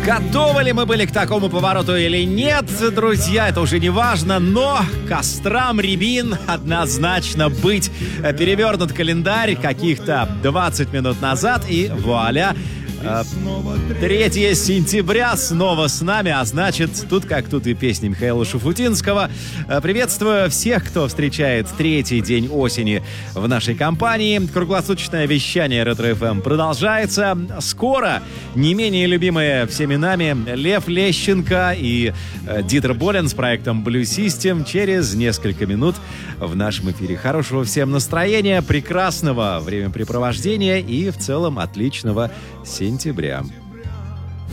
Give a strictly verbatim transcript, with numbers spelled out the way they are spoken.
Готовы ли мы были к такому повороту или нет, друзья, это уже не важно, но кострам рябин однозначно быть. Перевернут календарь каких-то двадцать минут назад, и вуаля, третьего сентября снова с нами, а значит, тут как тут и песни Михаила Шуфутинского. Приветствую всех, кто встречает третий день осени в нашей компании. Круглосуточное вещание Ретро-эф эм продолжается. Скоро не менее любимые всеми нами Лев Лещенко и Дитер Болен с проектом Blue System через несколько минут в нашем эфире. Хорошего всем настроения, прекрасного времяпрепровождения и в целом отличного сентября.